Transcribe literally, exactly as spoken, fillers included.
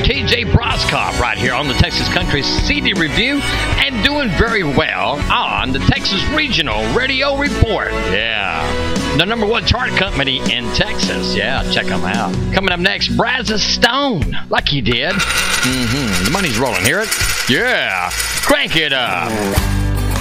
T J Broskopf right here on the Texas Country C D Review and doing very well on the Texas Regional Radio Report. Yeah. The number one chart company in Texas. Yeah, check them out. Coming up next, Brazos Stone. Like he did. Mm-hmm. The money's rolling. Hear it? Yeah. Crank it up.